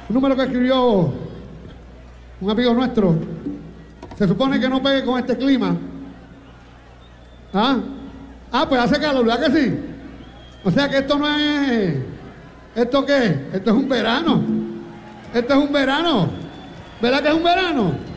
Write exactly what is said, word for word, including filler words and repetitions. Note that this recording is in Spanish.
Un número que escribió un amigo nuestro. Se supone que no pegue con este clima. ¿Ah? Ah, pues hace calor, ¿verdad que sí? O sea que esto no es... ¿Esto qué? Esto es un verano. Esto es un verano. ¿Verdad que es un verano?